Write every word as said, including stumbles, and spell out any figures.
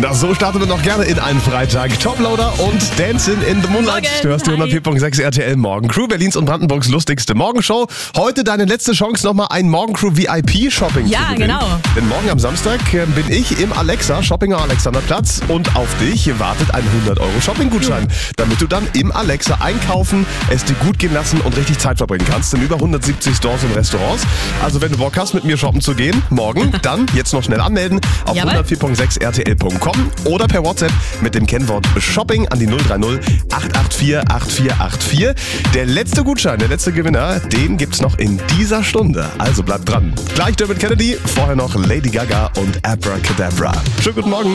Na, so starten wir noch gerne in einen Freitag. Toploader und Dancing in the Moonlight. Morgen, Du hörst die hi. hundert vier Komma sechs R T L Morgen Crew, Berlins und Brandenburgs lustigste Morgenshow. Heute deine letzte Chance, nochmal ein Morgencrew V I P-Shopping Ja, zu gewinnen. genau. Denn morgen am Samstag äh, bin ich im Alexa Shopping am Alexanderplatz und auf dich wartet ein hundert Euro Shopping-Gutschein, damit du dann im Alexa einkaufen, es dir gut gehen lassen und richtig Zeit verbringen kannst in über hundertsiebzig Stores und Restaurants. Also wenn du Bock hast, mit mir shoppen zu gehen, morgen, dann jetzt noch schnell anmelden auf Jawohl. hundert vier Komma sechs R T L Punkt com oder per WhatsApp mit dem Kennwort Shopping an die null drei null acht acht vier acht vier acht vier. Der letzte Gutschein, der letzte Gewinner, den gibt's noch in dieser Stunde. Also bleibt dran. Gleich Dermot Kennedy, vorher noch Lady Gaga und Abracadabra. Schönen guten Morgen.